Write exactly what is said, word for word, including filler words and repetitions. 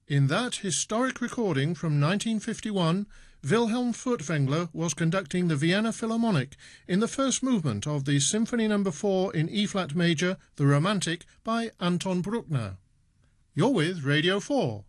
In that historic recording from nineteen fifty-one, Wilhelm Furtwängler was conducting the Vienna Philharmonic in the first movement of the Symphony number four in E-flat major, The Romantic, by Anton Bruckner. You're with Radio four.